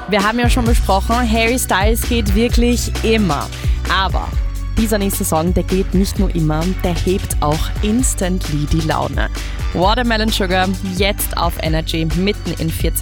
Wir haben ja schon besprochen, Harry Styles geht wirklich immer. Aber dieser nächste Song, der geht nicht nur immer, der hebt auch instantly die Laune. Watermelon Sugar, jetzt auf Energy, mitten in 40